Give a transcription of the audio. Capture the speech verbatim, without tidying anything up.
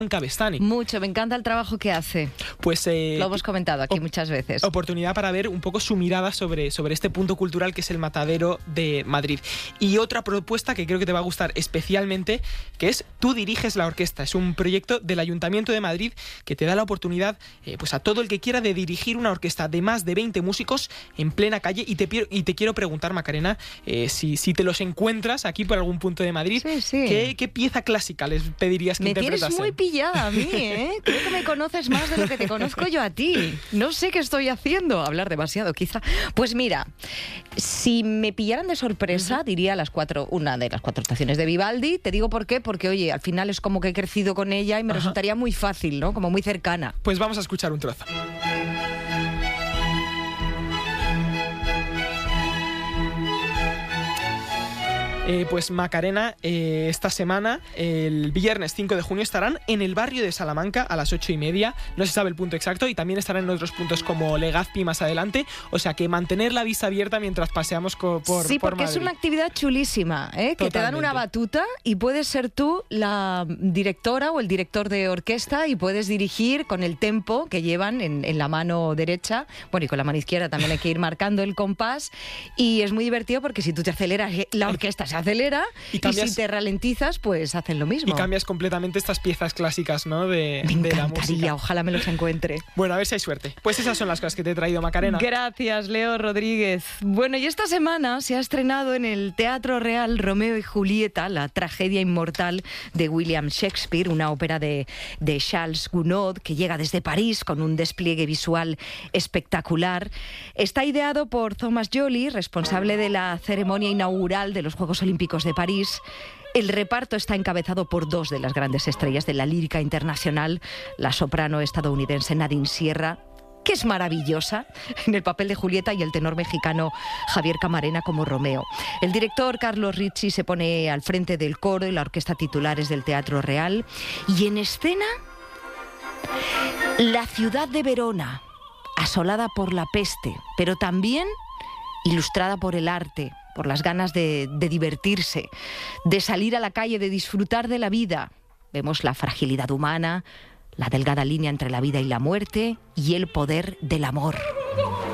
Cabestany. Mucho, me encanta el trabajo que hace. Pues eh, lo hemos comentado aquí muchas veces. Oportunidad para ver un poco su mirada sobre, sobre este punto cultural que es el Matadero de Madrid. Y otra propuesta que creo que te va a gustar especialmente, que es Tú diriges la orquesta. Es un proyecto del Ayuntamiento de Madrid que te da la oportunidad eh, pues a todo el que quiera de dirigir una orquesta de más de veinte músicos en plena calle. Y te, y te quiero preguntar, Macarena, eh, si, si te los encuentras aquí por algún punto de Madrid, sí, sí. ¿qué, ¿qué pieza clásica les pedirías que me interpretasen? Me tienes muy pillada a mí, ¿eh? Creo que me conoces más de lo que te conozco yo a ti. No sé qué estoy haciendo. Hablar demasiado, quizá. Pues mira, si me pillaran de sorpresa, uh-huh. diría las cuatro, una de las cuatro estaciones de Vivaldi. Te digo por qué, porque oye, al final es como que he crecido con ella y me uh-huh. resultaría muy fácil, ¿no? Como muy cercana. Pues vamos a escuchar un trozo. Eh, pues Macarena, eh, esta semana, el viernes cinco de junio, estarán en el barrio de Salamanca a las ocho y media. No se sabe el punto exacto y también estarán en otros puntos como Legazpi más adelante. O sea que mantener la vista abierta mientras paseamos co- por Sí, por porque Madrid. Es una actividad chulísima, ¿eh? Que te dan una batuta y puedes ser tú la directora o el director de orquesta y puedes dirigir con el tempo que llevan en, en la mano derecha. Bueno, y con la mano izquierda también hay que ir marcando el compás. Y es muy divertido porque si tú te aceleras, la orquesta se acelera y, cambias, y si te ralentizas, pues hacen lo mismo. Y cambias completamente estas piezas clásicas, ¿no? De, me de la música. Ojalá me los encuentre. Bueno, a ver si hay suerte. Pues esas son las cosas que te he traído, Macarena. Gracias, Leo Rodríguez. Bueno, y esta semana se ha estrenado en el Teatro Real Romeo y Julieta, la tragedia inmortal de William Shakespeare, una ópera de, de Charles Gounod que llega desde París con un despliegue visual espectacular. Está ideado por Thomas Joly, responsable de la ceremonia inaugural de los Juegos Olímpicos de París. El reparto está encabezado por dos de las grandes estrellas de la lírica internacional, la soprano estadounidense Nadine Sierra, que es maravillosa en el papel de Julieta, y el tenor mexicano Javier Camarena como Romeo. El director Carlos Ricci se pone al frente del coro y la orquesta titulares del Teatro Real. Y en escena, la ciudad de Verona, asolada por la peste, pero también ilustrada por el arte, por las ganas de, de divertirse, de salir a la calle, de disfrutar de la vida. Vemos la fragilidad humana, la delgada línea entre la vida y la muerte y el poder del amor.